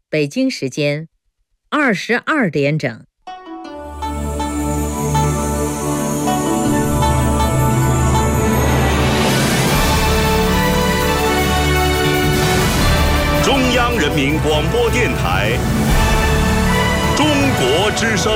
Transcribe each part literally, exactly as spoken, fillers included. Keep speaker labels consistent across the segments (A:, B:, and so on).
A: 北京时间二十二点整。
B: 中央人民广播电台中国之声。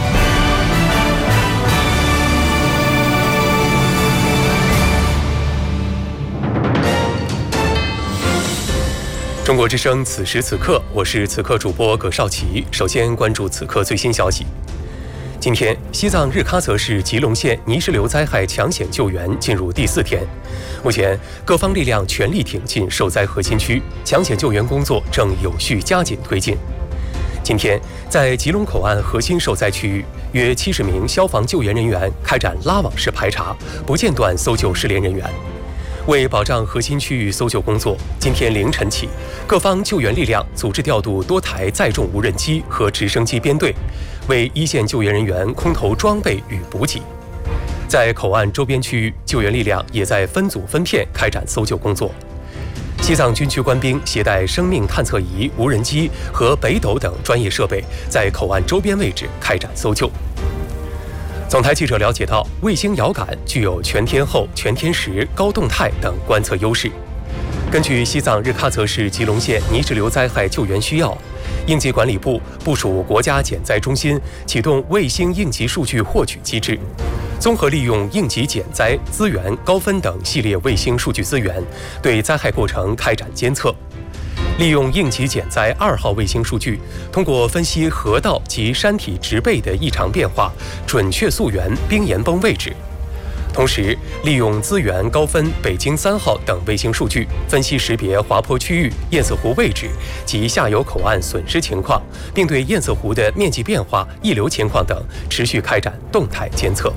C: 中国之声，此时此刻，我是此刻主播葛少奇。首先关注此刻最新消息。今天，西藏日喀则市吉隆县泥石流灾害抢险救援进入第四天。目前，各方力量全力挺进受灾核心区，抢险救援工作正有序加紧推进。今天，在吉隆口岸核心受灾区域，约七十名消防救援人员开展拉网式排查，不间断搜救失联人员。为保障核心区域搜救工作，今天凌晨起，各方救援力量组织调度多台载重无人机和直升机编队，为一线救援人员空投装备与补给。在口岸周边区域，救援力量也在分组分片开展搜救工作。西藏军区官兵携带生命探测仪、无人机和北斗等专业设备，在口岸周边位置开展搜救。总台记者了解到，卫星遥感具有全天候、全天时、高动态等观测优势。根据西藏日喀则市吉隆县泥石流灾害救援需要，应急管理部部署国家减灾中心启动卫星应急数据获取机制，综合利用应急减灾、资源、高分等系列卫星数据资源，对灾害过程开展监测。利用应急减灾二号卫星数据，通过分析河道及山体植被的异常变化，准确溯源冰岩崩位置。同时，利用资源高分北京三号等卫星数据，分析识别滑坡区域、堰塞湖位置及下游口岸损失情况，并对堰塞湖的面积变化、溢流情况等持续开展动态监测。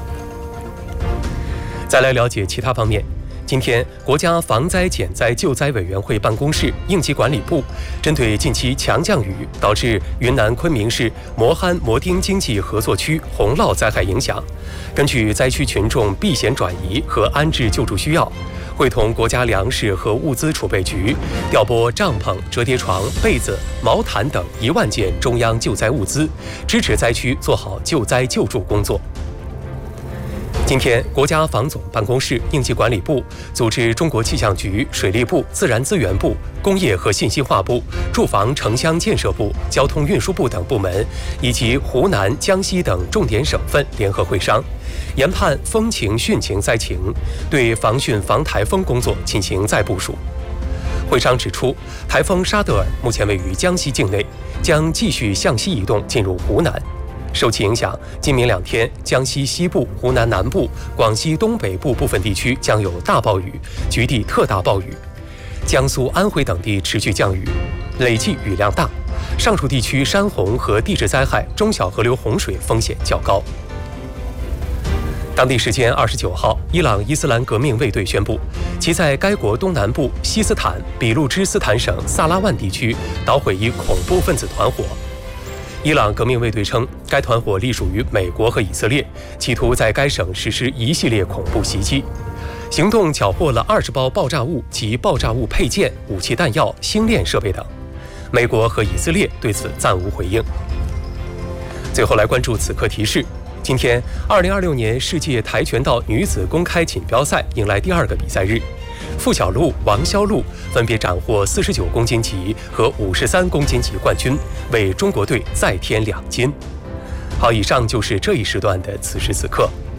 C: 再来了解其他方面。今天，国家防灾减灾救灾委员会办公室、应急管理部针对近期强降雨导致云南昆明市磨憨磨丁经济合作区洪涝灾害影响，根据灾区群众避险转移和安置救助需要，会同国家粮食和物资储备局调拨帐篷、折叠床、被子、毛毯等一万件中央救灾物资，支持灾区做好救灾救助工作。今天，国家防总办公室、应急管理部组织中国气象局、水利部、自然资源部、工业和信息化部、住房城乡建设部、交通运输部等部门，以及湖南、江西等重点省份联合会商，研判风情、汛情灾情，对防汛防台风工作进行再部署。会商指出，台风沙德尔目前位于江西境内，将继续向西移动进入湖南。受其影响，今明两天，江西西部、湖南南部、广西东北部部分地区将有大暴雨，局地特大暴雨；江苏、安徽等地持续降雨，累计雨量大。上述地区山洪和地质灾害、中小河流洪水风险较高。当地时间二十九号，伊朗伊斯兰革命卫队宣布，其在该国东南部西斯坦比路支斯坦省萨拉万地区捣毁一恐怖分子团伙。伊朗革命卫队称，该团伙隶属于美国和以色列，企图在该省实施一系列恐怖袭击。行动缴获了二十包爆炸物及爆炸物配件、武器弹药、星链设备等。美国和以色列对此暂无回应。最后来关注此刻提示：今天，二零二六年世界跆拳道女子公开锦标赛迎来第二个比赛日。付小璐、王潇璐分别斩获四十九公斤级和五十三公斤级冠军，为中国队再添两金。好，以上就是这一时段的此时此刻。